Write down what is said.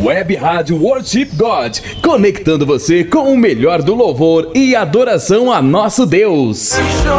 Web Rádio Worship God, conectando você com o melhor do louvor e adoração a nosso Deus.